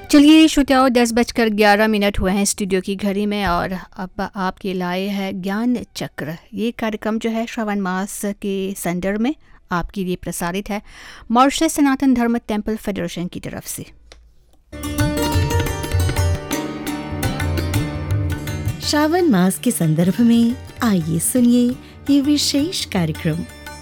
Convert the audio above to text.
चलिए श्रोताओं, 10:11 हुए हैं स्टूडियो की घड़ी में और अब आपके लाए है ज्ञान चक्र। ये कार्यक्रम जो है श्रावण मास के संदर्भ में आपके लिए प्रसारित है मॉरिशस सनातन धर्म टेम्पल फेडरेशन की तरफ से। श्रावण मास के संदर्भ में आइए सुनिए ये विशेष कार्यक्रम।